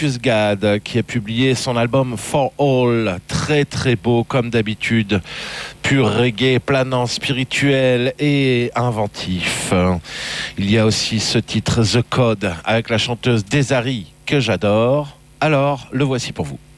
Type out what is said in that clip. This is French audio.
Titus Gad qui a publié son album For All, très très beau comme d'habitude, pur reggae, planant, spirituel et inventif. Il y a aussi ce titre The Code avec la chanteuse Desari que j'adore. Alors, le voici pour vous.